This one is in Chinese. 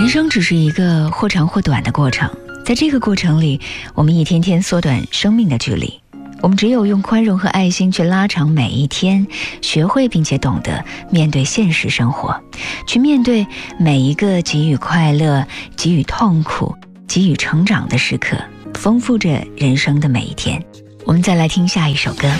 生只是一个或长或短的过程，在这个过程里，我们一天天缩短生命的距离。我们只有用宽容和爱心去拉长每一天，学会并且懂得面对现实生活，去面对每一个给予快乐、给予痛苦、给予成长的时刻，丰富着人生的每一天。我们再来听下一首歌。